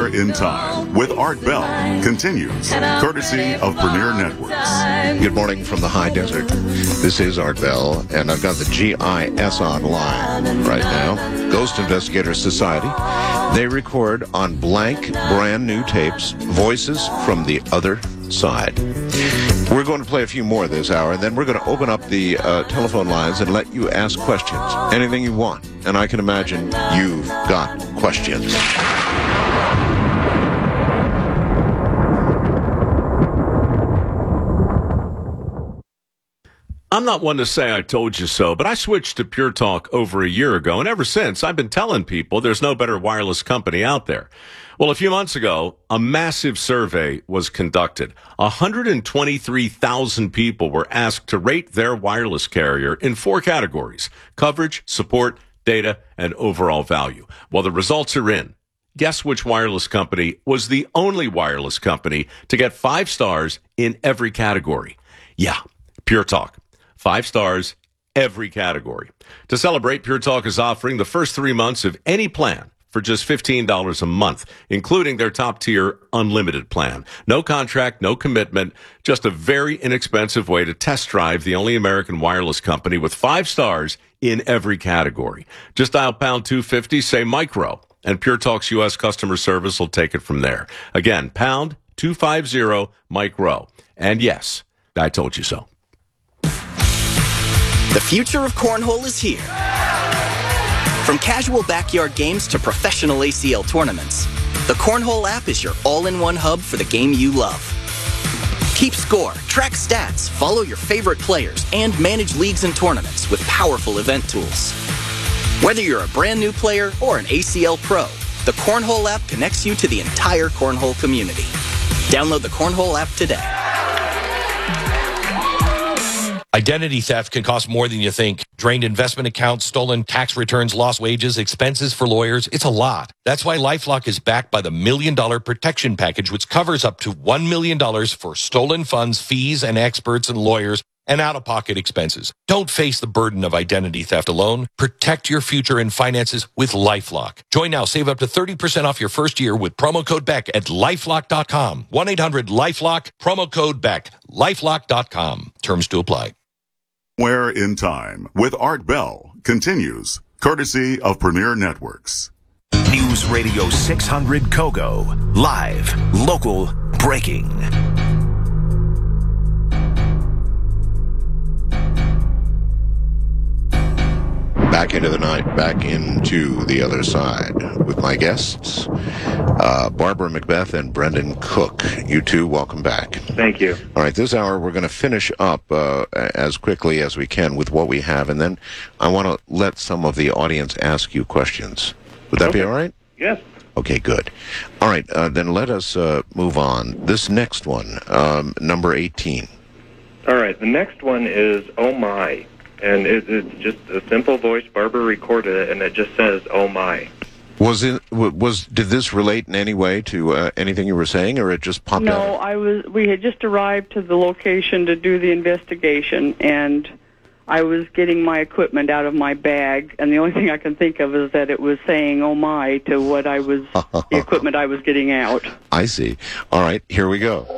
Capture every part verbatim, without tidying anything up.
Somewhere in Time with Art Bell continues, courtesy of Premier Networks. Good morning from the high desert. This is Art Bell, and I've got the G I S online right now, Ghost Investigator Society. They record on blank, brand new tapes, voices from the other side. We're going to play a few more this hour, and then we're going to open up the uh, telephone lines and let you ask questions, anything you want. And I can imagine you've got questions. I'm not one to say I told you so, but I switched to Pure Talk over a year ago, and ever since, I've been telling people there's no better wireless company out there. Well, a few months ago, a massive survey was conducted. one hundred twenty-three thousand people were asked to rate their wireless carrier in four categories: coverage, support, data, and overall value. Well, the results are in. Guess which wireless company was the only wireless company to get five stars in every category? Yeah, Pure Talk. Five stars, every category. To celebrate, Pure Talk is offering the first three months of any plan for just fifteen dollars a month, including their top-tier unlimited plan. No contract, no commitment, just a very inexpensive way to test drive the only American wireless company with five stars in every category. Just dial pound two fifty, say micro, and Pure Talk's U S customer service will take it from there. Again, pound two fifty, micro. And yes, I told you so. The future of cornhole is here. From casual backyard games to professional A C L tournaments, the Cornhole app is your all-in-one hub for the game you love. Keep score, track stats, follow your favorite players, and manage leagues and tournaments with powerful event tools. Whether you're a brand new player or an A C L pro, the Cornhole app connects you to the entire cornhole community. Download the Cornhole app today. Identity theft can cost more than you think. Drained investment accounts, stolen tax returns, lost wages, expenses for lawyers. It's a lot. That's why LifeLock is backed by the Million Dollar Protection Package, which covers up to one million dollars for stolen funds, fees, and experts and lawyers, and out-of-pocket expenses. Don't face the burden of identity theft alone. Protect your future and finances with LifeLock. Join now. Save up to thirty percent off your first year with promo code Beck at lifelock dot com. one eight hundred LifeLock, promo code Beck. lifelock dot com. Terms to apply. Somewhere in Time with Art Bell continues, courtesy of Premier Networks. News Radio six hundred Kogo. Live, local, breaking. Back into the night, back into the other side with my guests, uh, Barbara Macbeth and Brendan Cook. You two, welcome back. Thank you. All right, this hour we're going to finish up uh, as quickly as we can with what we have, and then I want to let some of the audience ask you questions. Would that okay. be all right? Yes. Okay, good. All right, uh, then let us uh, move on. This next one, um, number eighteen. All right, the next one is Oh My. And it, it's just a simple voice. Barbara recorded it, and it just says, "Oh my." Was it? Was did this relate in any way to uh, anything you were saying, or it just popped no, out? No, I was. We had just arrived to the location to do the investigation, and I was getting my equipment out of my bag, and the only thing I can think of is that it was saying "Oh my" to what I was, the equipment I was getting out. I see. All right, here we go.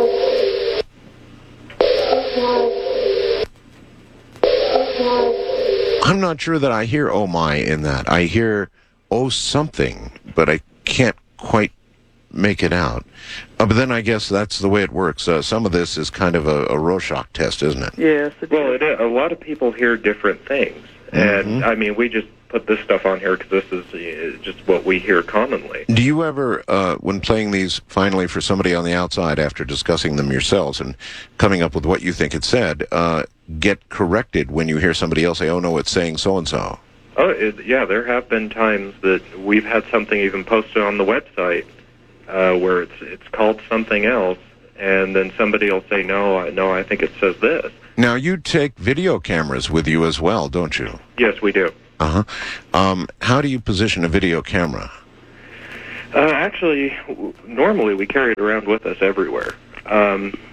I'm not sure that I hear "oh my" in that. I hear "oh something," but I can't quite make it out. Uh, but then I guess that's the way it works. Uh, some of this is kind of a, a Rorschach test, isn't it? Yes. It well, is. It, a lot of people hear different things. Mm-hmm. And, I mean, we just put this stuff on here because this is uh, just what we hear commonly. Do you ever, uh, when playing these finally for somebody on the outside after discussing them yourselves and coming up with what you think it said, uh, get corrected when you hear somebody else say, "Oh, no, it's saying so-and-so"? Oh, it, yeah, there have been times that we've had something even posted on the website uh, where it's it's called something else, and then somebody will say, no, I, no, I think it says this. Now, you take video cameras with you as well, don't you? Yes, we do. Uh-huh. Um, how do you position a video camera? Uh, actually, w- normally we carry it around with us everywhere. Um,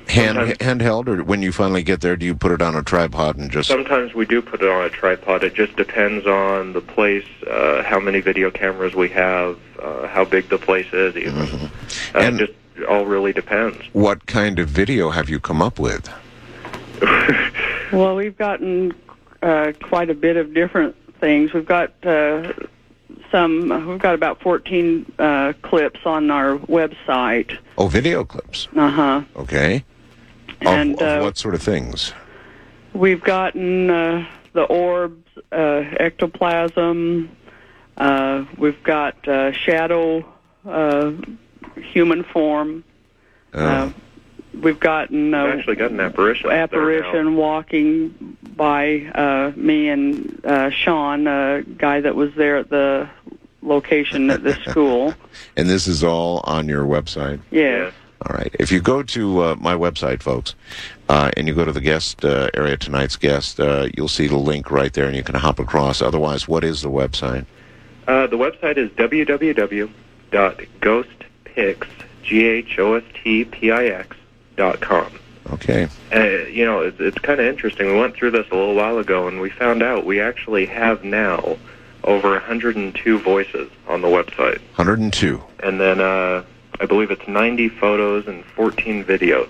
Hand Sometimes- handheld, or when you finally get there, do you put it on a tripod and just? Sometimes we do put it on a tripod. It just depends on the place, uh, how many video cameras we have, uh, how big the place is, even. Mm-hmm. Uh, And- it just all really depends. What kind of video have you come up with? Well, we've gotten uh, quite a bit of different things. We've got uh, some. We've got about fourteen uh, clips on our website. Oh, video clips. Uh huh. Okay. Of, And, of uh, what sort of things? We've gotten uh, the orbs, uh, ectoplasm. Uh, we've got uh, shadow, uh, human form. Oh. Uh, we've gotten uh, We've actually got an apparition. up there now. apparition walking by uh, me and uh, Sean, a guy that was there at the location at this school. And this is all on your website? Yes. All right. If you go to uh, my website, folks, uh, and you go to the guest uh, area, tonight's guest, uh, you'll see the link right there, and you can hop across. Otherwise, what is the website? Uh, the website is w w w dot ghost pix, G H O S T P I X, dot com. Okay. Uh, you know, it's, it's kind of interesting. We went through this a little while ago, and we found out we actually have now over one hundred two voices on the website. one hundred two. And then uh, I believe it's ninety photos and fourteen videos.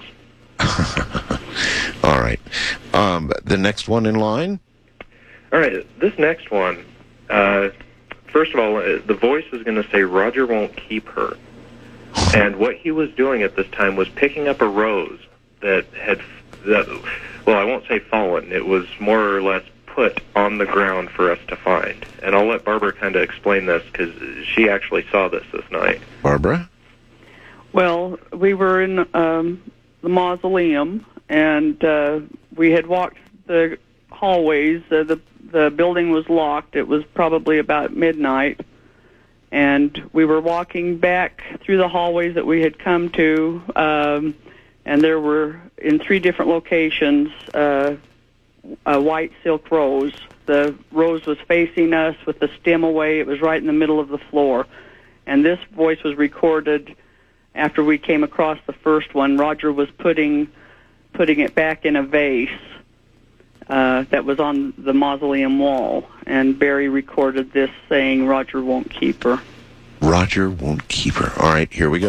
All right. Um, the next one in line? All right, this next one, uh, first of all, uh, the voice is going to say, Roger won't keep her. And what he was doing at this time was picking up a rose that had, that, well, I won't say fallen. It was more or less put on the ground for us to find. And I'll let Barbara kind of explain this because she actually saw this this night. Barbara? Well, we were in um, the mausoleum, and uh, we had walked the hallways. Uh, the the building was locked. It was probably about midnight, and we were walking back through the hallways that we had come to, um, and there were, in three different locations, uh, a white silk rose. The rose was facing us with the stem away. It was right in the middle of the floor, and this voice was recorded after we came across the first one. Roger was putting putting it back in a vase uh, that was on the mausoleum wall, and Barry recorded this saying, Roger won't keep her. Roger won't keep her. All right, here we go.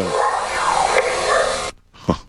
Huh.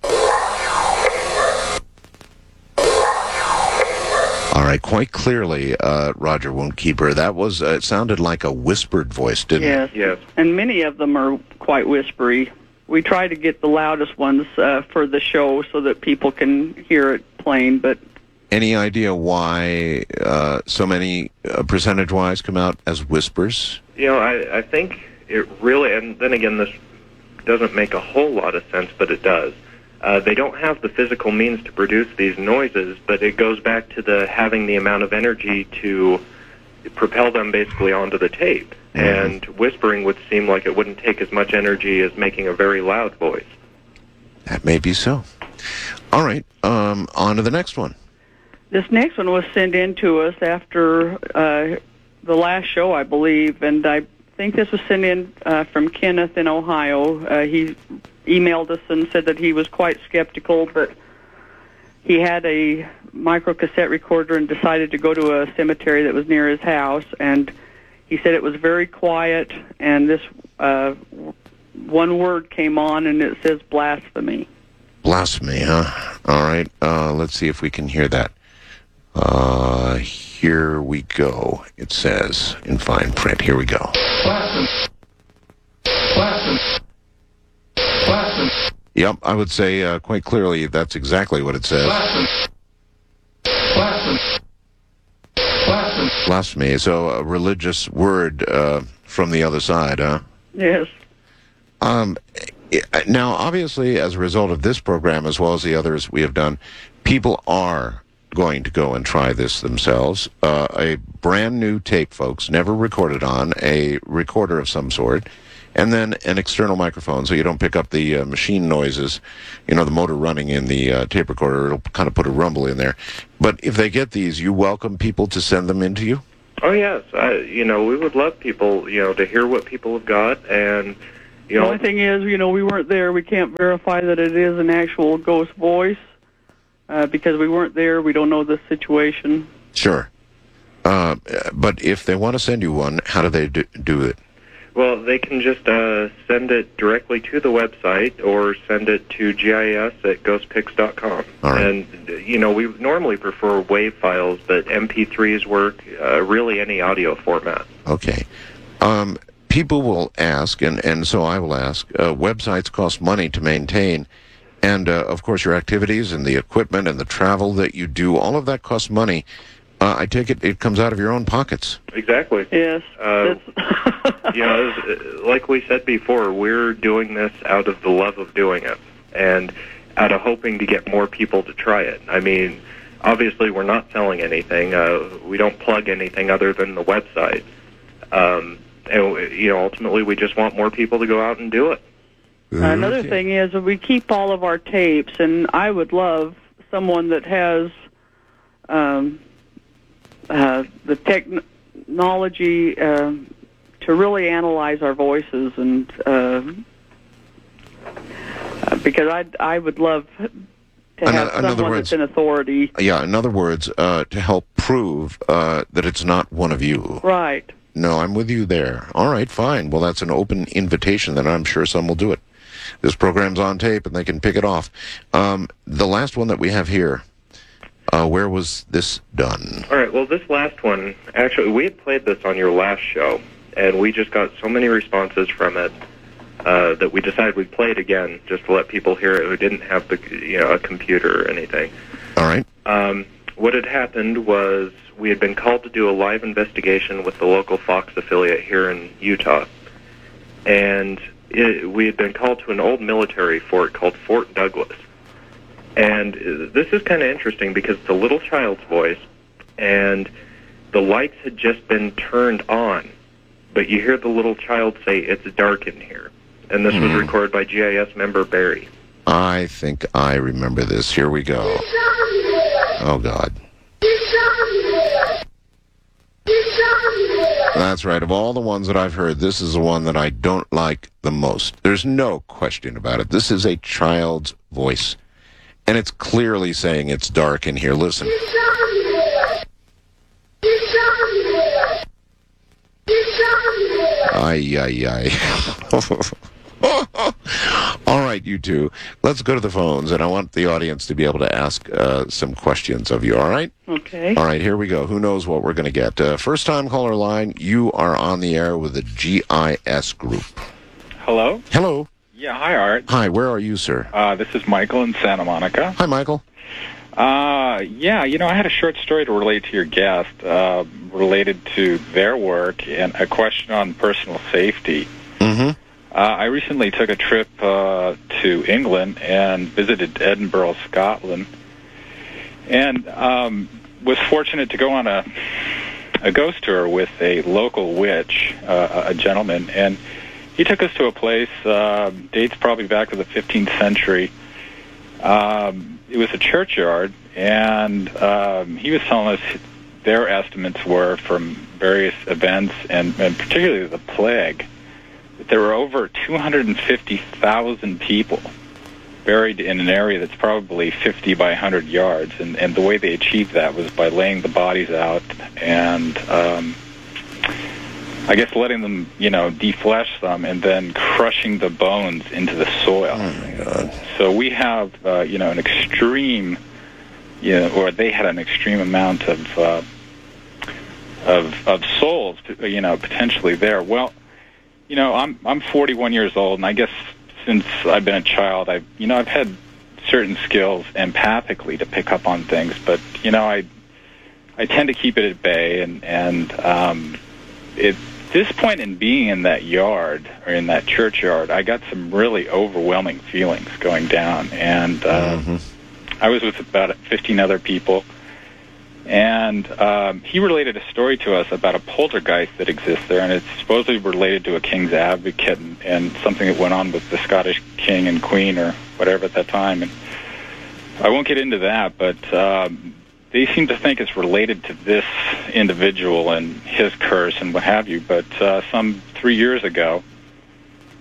All right, quite clearly, uh, Roger won't keep her. That was, uh, it sounded like a whispered voice, didn't Yes. it? Yes. And many of them are quite whispery. We try to get the loudest ones uh, for the show so that people can hear it plain, but Any idea why uh, so many, uh, percentage-wise, come out as whispers? You know, I, I think it really, and then again, this doesn't make a whole lot of sense, but it does. Uh, they don't have the physical means to produce these noises, but it goes back to the having the amount of energy to propel them basically onto the tape. Mm-hmm. And whispering would seem like it wouldn't take as much energy as making a very loud voice. That may be so. All right, um, on to the next one. this next one was sent in to us after uh, the last show, I believe, and I think this was sent in uh, from Kenneth in Ohio. Uh, he emailed us and said that he was quite skeptical, but he had a microcassette recorder and decided to go to a cemetery that was near his house, and he said it was very quiet, and this uh, one word came on, and it says blasphemy. Blasphemy, huh? All right, uh, let's see if we can hear that. Uh, here we go. It says in fine print. Here we go. Blasphemy. Blasphemy. Blasphemy. Yep, I would say uh, quite clearly that's exactly what it says. Blasphemy. Blasphemy. Blasphemy. Blasphemy. So a religious word uh, from the other side, huh? Yes. Um, now, obviously, as a result of this program, as well as the others we have done, people are going to go and try this themselves. Uh, a brand new tape, folks, never recorded on, a recorder of some sort, and then an external microphone so you don't pick up the uh, machine noises, you know, the motor running in the uh, tape recorder. It'll kind of put a rumble in there. But if they get these, you welcome people to send them in to you? Oh, yes. I, you know, we would love people, you know, to hear what people have got and, You The know, only thing is, you know, we weren't there. We can't verify that it is an actual ghost voice uh, because we weren't there. We don't know the situation. Sure. Uh, but if they want to send you one, how do they do, do it? well, they can just uh, send it directly to the website or send it to G I S at ghost pix dot com. All right. And, you know, we normally prefer WAV files, but M P threes work, uh, really any audio format. Okay. Um, people will ask, and, and so I will ask, uh, websites cost money to maintain, and, uh, of course, your activities and the equipment and the travel that you do, all of that costs money. Uh, I take it it comes out of your own pockets. Exactly. Yes. Uh, that's you know, as- like we said before, we're doing this out of the love of doing it and out of hoping to get more people to try it. I mean, obviously we're not selling anything. Uh, we don't plug anything other than the website. Um, and, you know, ultimately we just want more people to go out and do it. Another Okay. thing is we keep all of our tapes, and I would love someone that has um, uh, the technology uh, to really analyze our voices, and uh, uh, because I I would love to In have o- in other someone words- that's in authority. Yeah, in other words, uh, to help prove uh, that it's not one of you. Right. No, I'm with you there. All right, fine. Well, that's an open invitation, then I'm sure some will do it. This program's on tape, and they can pick it off. Um, the last one that we have here, uh, where was this done? All right, well, this last one, actually, we had played this on your last show, and we just got so many responses from it uh, that we decided we'd play it again just to let people hear it who didn't have the, you know, a computer or anything. All right. Um, what had happened was we had been called to do a live investigation with the local Fox affiliate here in Utah, and it, we had been called to an old military fort called Fort Douglas. And uh, this is kind of interesting because it's a little child's voice, and the lights had just been turned on, but you hear the little child say, "It's dark in here." And this was recorded by G I S member Barry. I think I remember this. Here we go. Oh, God. That's right. Of all the ones that I've heard, this is the one that I don't like the most. There's no question about it. This is a child's voice, and it's clearly saying it's dark in here. Listen. Ay, ay, ay. All right, you two. Let's go to the phones, and I want the audience to be able to ask uh, some questions of you, all right? Okay. All right, here we go. Who knows what we're going to get? Uh, first-time caller line, you are on the air with the G I S group. Hello? Hello. Yeah, hi, Art. Hi, where are you, sir? Uh, this is Michael in Santa Monica. Hi, Michael. Uh, yeah, you know, I had a short story to relate to your guest uh, related to their work and a question on personal safety. Mm-hmm. Uh, I recently took a trip uh, to England and visited Edinburgh, Scotland, and um, was fortunate to go on a, a ghost tour with a local witch, uh, a gentleman, and he took us to a place, uh, dates probably back to the fifteenth century. Um, it was a churchyard, and um, he was telling us their estimates were from various events, and, and particularly the plague, that there were over two hundred fifty thousand people buried in an area that's probably fifty by one hundred yards, and, and the way they achieved that was by laying the bodies out and um, I guess letting them, you know, deflesh them and then crushing the bones into the soil. Oh, my God. So we have, uh, you know, an extreme, you know, or they had an extreme amount of, uh, of, of souls, you know, potentially there. Well, you know, I'm, I'm forty-one years old, and I guess since I've been a child, I've, you know, I've had certain skills empathically to pick up on things, but, you know, I, I tend to keep it at bay, and, and, um, it, this point in being in that yard or in that churchyard, I got some really overwhelming feelings going down, and uh, Mm-hmm. I was with about fifteen other people, and um, he related a story to us about a poltergeist that exists there, and it's supposedly related to a king's advocate and, and something that went on with the Scottish king and queen or whatever at that time, and I won't get into that, but um, they seem to think it's related to this individual and his curse and what have you. But uh, some three years ago,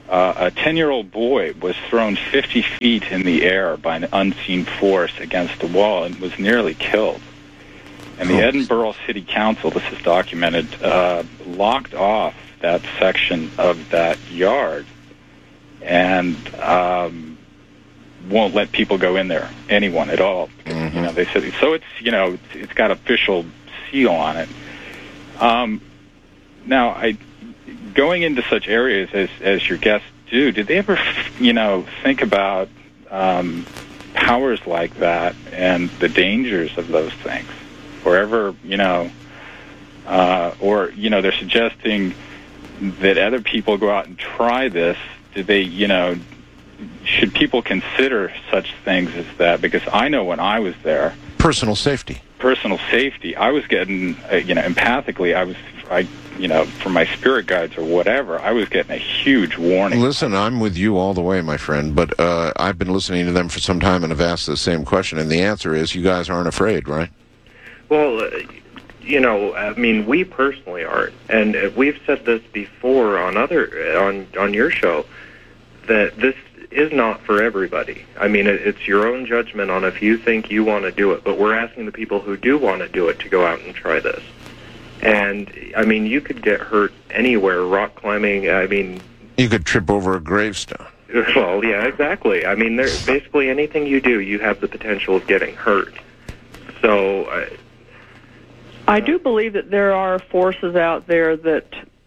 uh, a ten-year-old boy was thrown fifty feet in the air by an unseen force against a wall and was nearly killed. And the Edinburgh City Council, this is documented, uh, locked off that section of that yard and um, won't let people go in there, anyone at all. Because, Mm-hmm. you know, they said so. It's you know it's, it's got official seal on it. Um, now, I going into such areas as as your guests do, did they ever you know think about um, powers like that and the dangers of those things? Or ever, you know, uh, or, you know, they're suggesting that other people go out and try this. Do they, you know, should people consider such things as that? Because I know when I was there, Personal safety. personal safety, I was getting, uh, you know, empathically, I was, I, you know, from my spirit guides or whatever, I was getting a huge warning. Listen, I'm with you all the way, my friend, but uh, I've been listening to them for some time and have asked the same question, and the answer is you guys aren't afraid, right? Well, uh, you know, I mean, we personally aren't, and uh, we've said this before on other on on your show that this is not for everybody. I mean, it, it's your own judgment on if you think you want to do it, but we're asking the people who do want to do it to go out and try this. And I mean, you could get hurt anywhere, rock climbing. I mean, You could trip over a gravestone. well, yeah, exactly. I mean, there basically anything you do, you have the potential of getting hurt. So. Uh, I do believe that there are forces out there that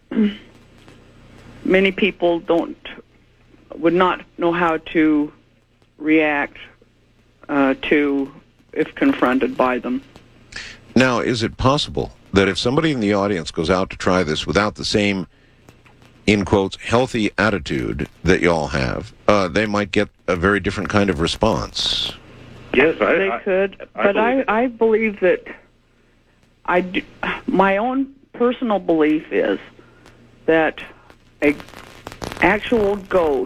many people don't would not know how to react uh, to if confronted by them. Now, is it possible that if somebody in the audience goes out to try this without the same, in quotes, healthy attitude that y'all have, uh, they might get a very different kind of response? Yes, I, they I, could, I but believe I, I believe that I do, my own personal belief is that a actual ghost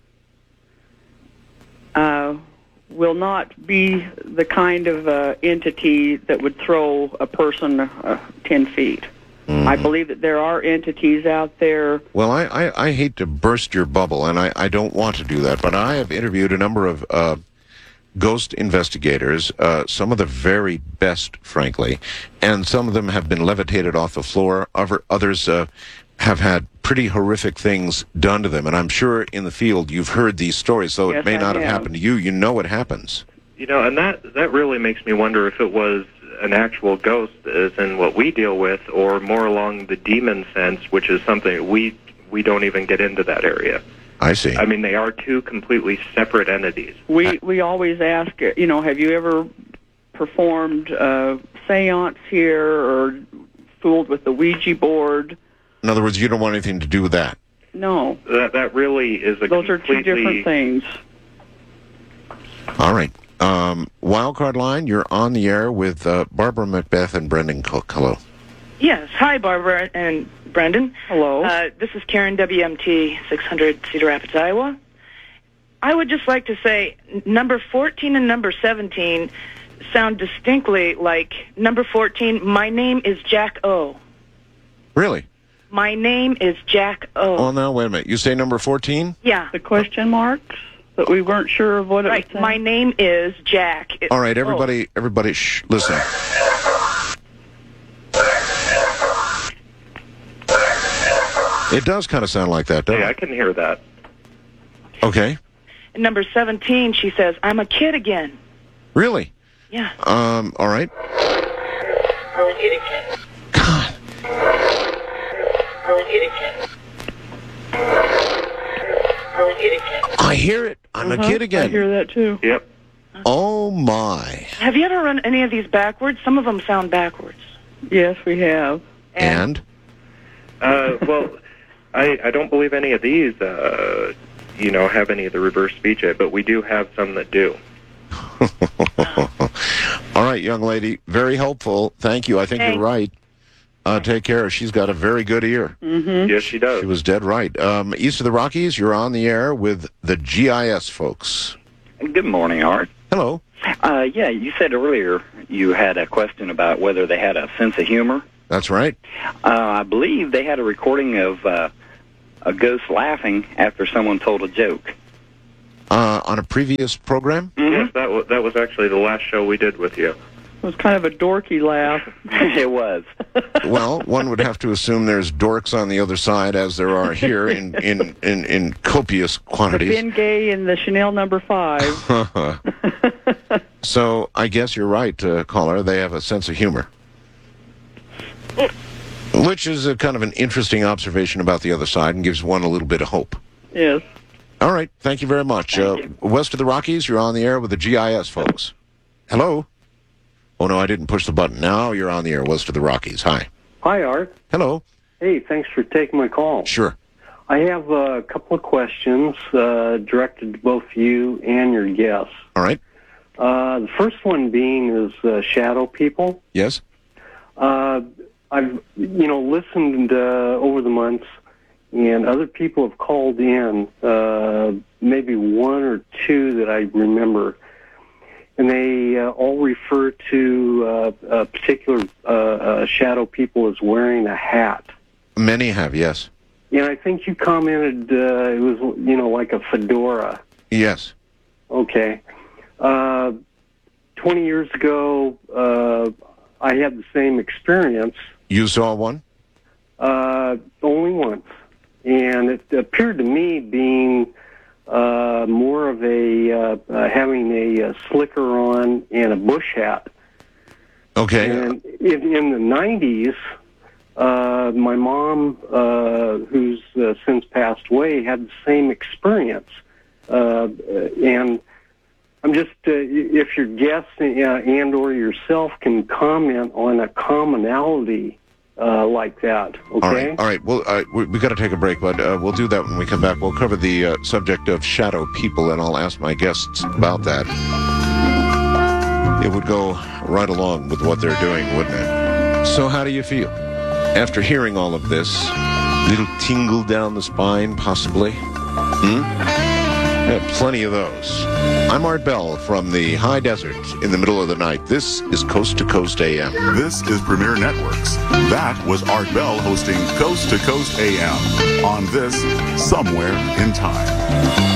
uh, will not be the kind of uh, entity that would throw a person uh, ten feet. Mm-hmm. I believe that there are entities out there. Well, I, I, I hate to burst your bubble, and I, I don't want to do that, but I have interviewed a number of uh, ghost investigators, uh, some of the very best, frankly, and some of them have been levitated off the floor. Other, others uh, have had pretty horrific things done to them, and I'm sure in the field you've heard these stories, though Yes, it may I not have have. happened to you. You know what happens. You know, and that that really makes me wonder if it was an actual ghost, as in what we deal with, or more along the demon sense, which is something we we don't even get into that area. I see. I mean, they are two completely separate entities. We we always ask, you know, have you ever performed a seance here or fooled with the Ouija board? In other words, you don't want anything to do with that. No. That that really is a Those are completely... two different things. All right. Um, Wildcard Line, you're on the air with uh, Barbara Macbeth and Brendan Cook. Hello. Yes. Hi, Barbara and Brendan. Hello. Uh, this is Karen, W M T six hundred, Cedar Rapids, Iowa. I would just like to say n- number fourteen and number seventeen sound distinctly like number fourteen, my name is Jack O. Really? My name is Jack O. Oh, now, wait a minute. You say number fourteen? Yeah. The question marks, but we weren't sure of what it Right. was saying. My name is Jack. It- All right, everybody, everybody, shh, listen. It does kind of sound like that, doesn't Yeah, I it? can hear that. Okay. And number seventeen, she says, I'm a kid again. Really? Yeah. Um, all right. I'm a kid again. God. I'm a kid again. I'm a kid again. I hear it. I'm Uh-huh, a kid again. I hear that too. Yep. Oh, my. Have you ever run any of these backwards? Some of them sound backwards. Yes, we have. And? Uh, well, I, I don't believe any of these, uh, you know, have any of the reverse speech yet, but we do have some that do. All right, young lady. Very helpful. Thank you. I think Thanks. you're right. Uh, take care. She's got a very good ear. Mm-hmm. Yes, she does. She was dead right. Um, East of the Rockies, you're on the air with the G I S folks. Good morning, Art. Hello. Uh, yeah, you said earlier you had a question about whether they had a sense of humor. That's right. Uh, I believe they had a recording of uh, a ghost laughing after someone told a joke. Uh, on a previous program? Yes, that was, that was actually the last show we did with you. It was kind of a dorky laugh. It was. Well, one would have to assume there's dorks on the other side, as there are here in, in, in, in copious The quantities. Ben Gay and the Chanel number five. So I guess you're right, uh, caller. They have a sense of humor. Which is a kind of an interesting observation about the other side and gives one a little bit of hope. Yes. All right. Thank you very much. Uh, west of the Rockies, you're on the air with the G I S folks. Hello? Oh, no, I didn't push the button. Now you're on the air west of the Rockies. Hi. Hi, Art. Hello. Hey, thanks for taking my call. Sure. I have a couple of questions uh, directed to both you and your guests. All right. Uh, the first one being is uh, shadow people. Yes? Uh, I've, you know, listened uh, over the months, and other people have called in, uh, maybe one or two that I remember, and they uh, all refer to uh, a particular uh, uh, shadow people as wearing a hat. Many have, yes. And I think you commented uh, it was, you know, like a fedora. Yes. Okay. Uh, twenty years ago, uh, I had the same experience. You saw one? Uh, only once. And it appeared to me being uh, more of a, uh, uh, having a, a slicker on and a bush hat. Okay. And in, in the nineties, uh, my mom, uh, who's uh, since passed away, had the same experience. Uh, and I'm just, uh, if your guests uh, and or yourself can comment on a commonality uh, like that, okay? All right. All right. Well, uh, we, we got to take a break, but uh, we'll do that when we come back. We'll cover the uh, subject of shadow people, and I'll ask my guests about that. It would go right along with what they're doing, wouldn't it? So how do you feel? After hearing all of this, little tingle down the spine, possibly? Hmm? Yeah, plenty of those. I'm Art Bell from the high desert in the middle of the night. This is Coast to Coast A M. This is Premier Networks. That was Art Bell hosting Coast to Coast A M on this Somewhere in Time.